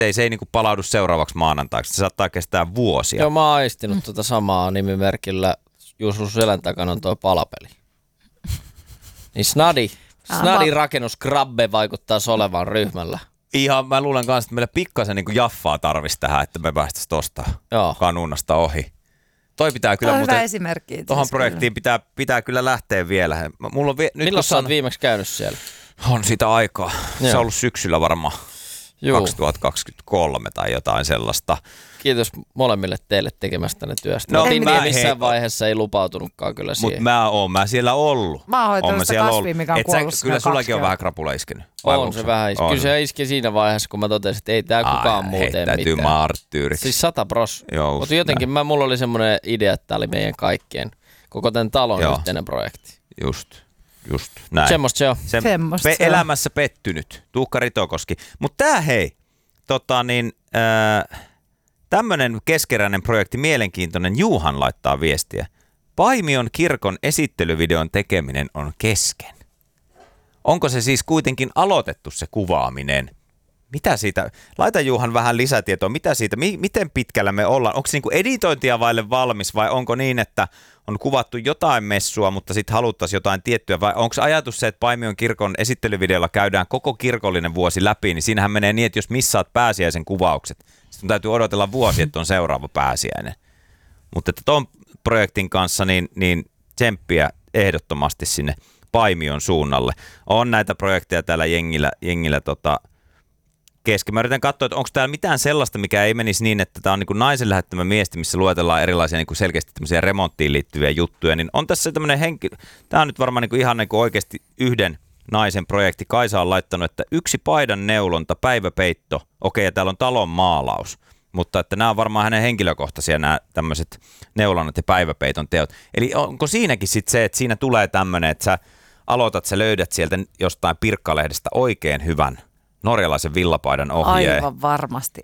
se ei niinku palaudu seuraavaksi maanantaiksi. Se saattaa kestää vuosia. Joo, mä oon aistinut tuota samaa nimimerkillä. Juuso selän takana on tuo palapeli. Niin Snadi rakennuskrabbe vaikuttaisi olevan ryhmällä. Ihan, mä luulen kanssa, että meillä pikkasen niin kuin jaffaa tarvitsisi tähän, että me päästäisiin tuosta kanuunasta ohi. Toi pitää kyllä hyvä esimerkki. Tuohon projektiin pitää kyllä lähteä vielä. Milloin sä oot viimeksi käynyt siellä? On sitä aikaa. Se on ollut syksyllä varmaan 2023 tai jotain sellaista. Kiitos molemmille teille tekemästänne työstä. No, missään vaiheessa ei lupautunutkaan kyllä siihen. Mutta mä siellä ollut. Mä oon hoitanut sitä kasvia, mikä on kuollut. Kyllä sullakin on vähän krapula iskenyt. On se vähän iskenyt. Kyllä se iski siinä vaiheessa, kun mä totesin, että ei tää kukaan muu tee mitään. Heittäytyy marttyyriksi. Siis 100%. Mutta jotenkin mulla oli semmoinen idea, että tää oli meidän kaikkien, koko tämän talon yhteinen projekti. Just näin. Semmosta se on. Elämässä pettynyt. Tuukka Ritokoski. Mutta tää tämmönen keskeräinen projekti, mielenkiintoinen. Juuhan laittaa viestiä. Paimion kirkon esittelyvideon tekeminen on kesken. Onko se siis kuitenkin aloitettu se kuvaaminen? Mitä siitä? Laita Juuhan vähän lisätietoa. Mitä siitä? Miten pitkällä me ollaan? Onko se niinku editointia vaille valmis vai onko niin, että on kuvattu jotain messua, mutta sitten haluttaisiin jotain tiettyä? Vai onko ajatus se, että Paimion kirkon esittelyvideolla käydään koko kirkollinen vuosi läpi, niin siinähän menee niin, että jos missaat pääsiäisen kuvaukset, sitten täytyy odotella vuosi, että on seuraava pääsiäinen. Mutta että tuon projektin kanssa niin tsemppiä ehdottomasti sinne Paimion suunnalle. On näitä projekteja täällä jengillä kesken. Mä yritän katsoa, että onko täällä mitään sellaista, mikä ei menisi niin, että tämä on niin naisen lähettämä viesti, missä luetellaan erilaisia niin selkeästi tämmöisiä remonttiin liittyviä juttuja, niin on tässä tämmöinen tämä on nyt varmaan niin ihan niin oikeasti yhden naisen projekti. Kaisa on laittanut, että 1 paidan neulonta, päiväpeitto, okei, ja täällä on talon maalaus, mutta että nämä on varmaan hänen henkilökohtaisia nämä tämmöiset neulonnat ja päiväpeiton teot. Eli onko siinäkin sitten se, että siinä tulee tämmöinen, että sä löydät sieltä jostain Pirkkalehdestä oikein hyvän norjalaisen villapaidan ohjeen. Aivan varmasti.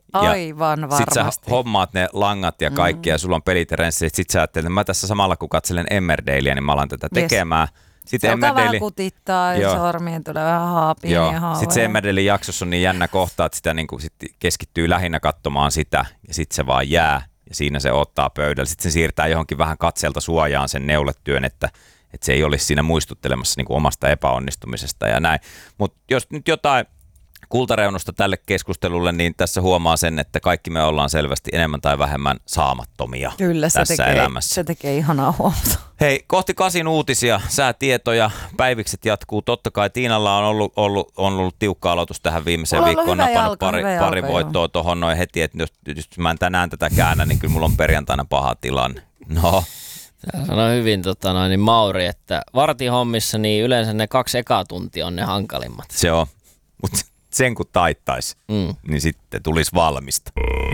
Sitten sä hommaat ne langat ja kaikki ja sulla on pelit ja renssit. Sitten sä ajattelet, että mä tässä samalla kun katselen Emmerdalea, niin mä alan tätä tekemään. Sitten se vähän kutittaa ja sormien tulee vähän haapia ja haavoja. Sitten se Emmerdalein jaksossa on niin jännä kohta, että sitä niin kuin sit keskittyy lähinnä katsomaan sitä ja sitten se vaan jää ja siinä se ottaa pöydällä. Sitten se siirtää johonkin vähän katselta suojaan sen neuletyön, että se ei olisi siinä muistuttelemassa niin kuin omasta epäonnistumisesta ja näin. Mutta jos nyt jotain kultareunusta tälle keskustelulle, niin tässä huomaa sen, että kaikki me ollaan selvästi enemmän tai vähemmän saamattomia tässä elämässä. Se tekee ihanaa huomata. Hei, kohti 8 uutisia, säätietoja, päivikset jatkuu. Totta kai Tiinalla on ollut tiukka aloitus tähän viimeiseen viikkoon. Napannut pari voittoa tuohon noin heti, että jos mä en tänään tätä käännä, niin kyllä mulla on perjantaina paha tilanne. No. Sanoi hyvin niin Mauri, että vartihommissa niin yleensä ne 2 ekaa tuntia on ne hankalimmat. Se on, mutta sen kun taittaisi, niin sitten tulisi valmista.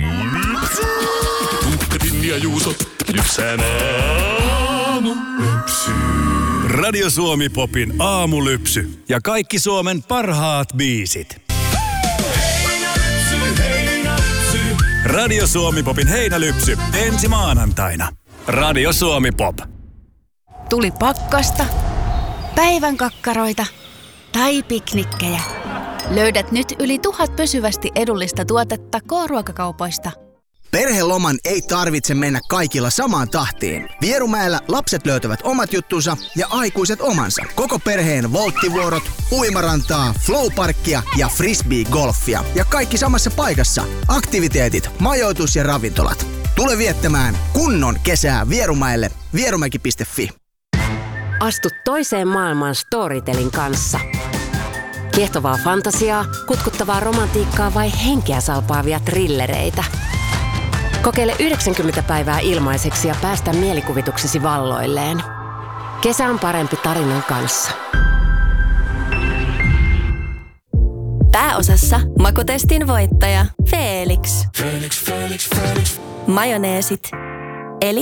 Tukkatin ja Juuso, lypsää aamulypsy. Radio Suomi Popin aamulypsy ja kaikki Suomen parhaat biisit. Radio Suomi Popin heinälypsy ensi maanantaina. Radio Suomi Pop. Tuli pakkasta, päivän kakkaroita tai piknikkejä. Löydät nyt yli 1000 pysyvästi edullista tuotetta K-ruokakaupoista. Perheloman ei tarvitse mennä kaikilla samaan tahtiin. Vierumäellä lapset löytävät omat juttunsa ja aikuiset omansa. Koko perheen volttivuorot, uimarantaa, flowparkkia ja frisbee-golfia. Ja kaikki samassa paikassa. Aktiviteetit, majoitus ja ravintolat. Tule viettämään kunnon kesää Vierumäelle. Vierumäki.fi. Astu toiseen maailmaan Storytelin kanssa. Kiehtovaa fantasiaa, kutkuttavaa romantiikkaa vai henkeä salpaavia thrillereitä. Kokeile 90 päivää ilmaiseksi ja päästä mielikuvituksesi valloilleen. Kesä on parempi tarinan kanssa. Pääosassa makutestin voittaja Felix. Majoneesit,